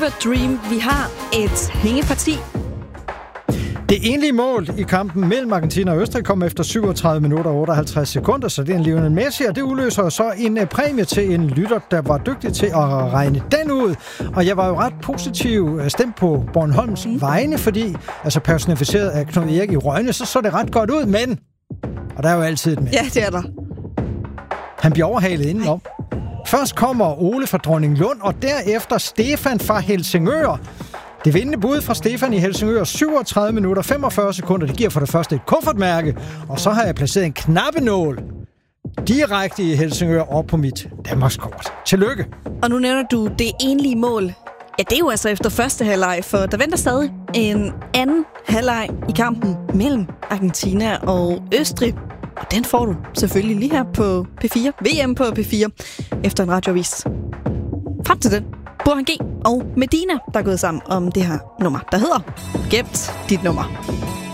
Fever Dream. Vi har et hængeparti. Det enlige mål i kampen mellem Argentina og Østrig kom efter 37 minutter og 58 sekunder, så det er en Lionel Messi, og det udløser så en præmie til en lytter, der var dygtig til at regne den ud. Og jeg var jo ret positiv stemt på Bornholms vegne, fordi altså personificeret af Knud Erik i Rønne, så det ret godt ud, men... Og der er jo altid et men. Ja, det er der. Han bliver overhalet indenom. Først kommer Ole fra Dronninglund, og derefter Stefan fra Helsingør. Det vindende bud fra Stefan i Helsingør, 37 minutter 45 sekunder. Det giver for det første et kuffertmærke, og så har jeg placeret en knappenål direkte i Helsingør op på mit Danmarkskort. Tillykke! Og nu nævner du det enlige mål. Ja, det er jo altså efter første halvleg, for der venter stadig en anden halvleg i kampen mellem Argentina og Østrig. Og den får du selvfølgelig lige her på P4. VM på P4 efter en radioavis. Frem til den. Burhan G og Medina, der er gået sammen om det her nummer, der hedder Gemt dit nummer.